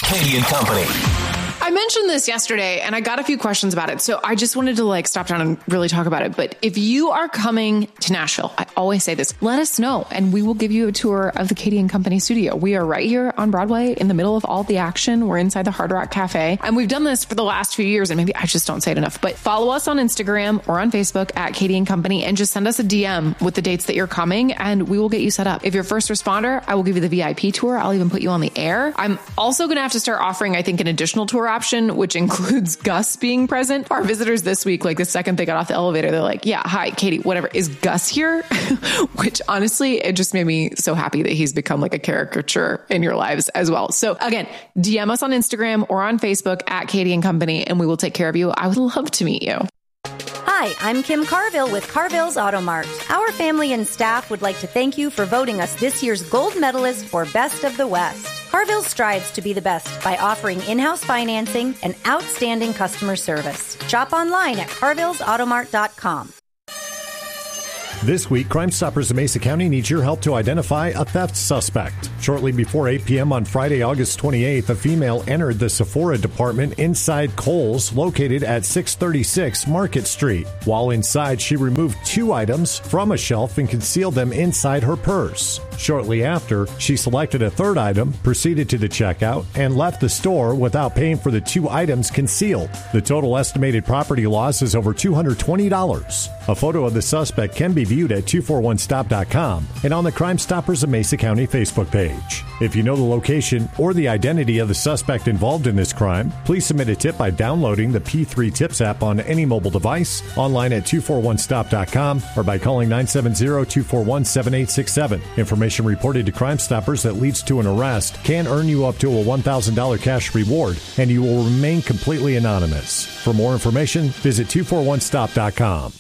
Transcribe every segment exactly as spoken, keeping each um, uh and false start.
Katie and Company. I mentioned this yesterday and I got a few questions about it. So I just wanted to like stop down and really talk about it. But if you are coming to Nashville, I always say this, let us know and we will give you a tour of the Katie and Company studio. We are right here on Broadway in the middle of all the action. We're inside the Hard Rock Cafe and we've done this for the last few years and maybe I just don't say it enough, but follow us on Instagram or on Facebook at Katie and Company and just send us a D M with the dates that you're coming and we will get you set up. If you're a first responder, I will give you the V I P tour. I'll even put you on the air. I'm also going to have to start offering, I think, an additional tour option, which includes Gus being present. Our visitors this week, like the second they got off the elevator, they're like, yeah, hi, Katie, whatever. Is Gus here? Which honestly, it just made me so happy that he's become like a caricature in your lives as well. So again, D M us on Instagram or on Facebook at Katie and Company, and we will take care of you. I would love to meet you. Hi, I'm Kim Carville with Carville's Auto Mart. Our family and staff would like to thank you for voting us this year's gold medalist for Best of the West. Carville strives to be the best by offering in-house financing and outstanding customer service. Shop online at carvilles auto mart dot com. This week, Crime Stoppers of Mesa County needs your help to identify a theft suspect. Shortly before eight p.m. on Friday, August twenty-eighth, a female entered the Sephora department inside Kohl's, located at six thirty-six Market Street. While inside, she removed two items from a shelf and concealed them inside her purse. Shortly after, she selected a third item, proceeded to the checkout, and left the store without paying for the two items concealed. The total estimated property loss is over two hundred twenty dollars. A photo of the suspect can be viewed at two four one stop dot com and on the Crime Stoppers of Mesa County Facebook page. If you know the location or the identity of the suspect involved in this crime, please submit a tip by downloading the P three Tips app on any mobile device, online at two four one stop dot com, or by calling nine seven zero, two four one, seven eight six seven. Information reported to Crime Stoppers that leads to an arrest can earn you up to a one thousand dollars cash reward, and you will remain completely anonymous. For more information, visit two four one stop dot com.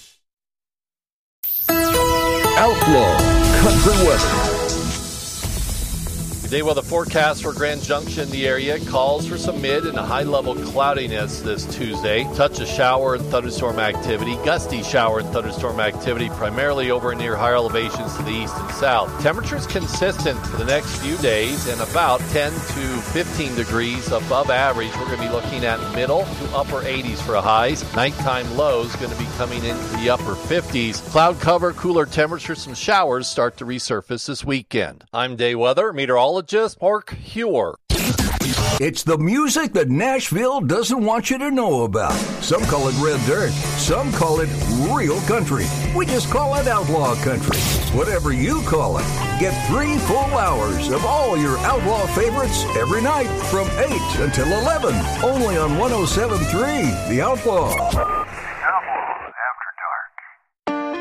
Outlaw Country Weather. Today, weather forecast for Grand Junction, the area calls for some mid and high-level cloudiness this Tuesday. Touch of shower and thunderstorm activity, gusty shower and thunderstorm activity, primarily over and near higher elevations to the east and south. Temperatures consistent for the next few days and about ten to fifteen degrees above average. We're going to be looking at middle to upper eighties for highs. Nighttime lows going to be coming into the upper fifties. Cloud cover, cooler temperatures, some showers start to resurface this weekend. I'm Day Weather Meteorologist Mark Hewer. It's the music that Nashville doesn't want you to know about. Some call it red dirt. Some call it real country. We just call it outlaw country. Whatever you call it. Get three full hours of all your outlaw favorites every night from eight until eleven. Only on one oh seven point three The Outlaw.